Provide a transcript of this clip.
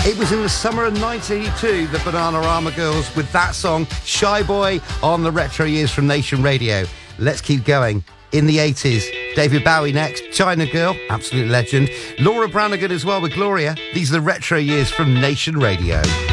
It was in the summer of 1982, the Bananarama Girls with that song, Shy Boy, on the Retro Years from Nation Radio. Let's keep going. In the 80s, David Bowie next, China Girl, absolute legend. Laura Branigan as well with Gloria. These are the Retro Years from Nation Radio.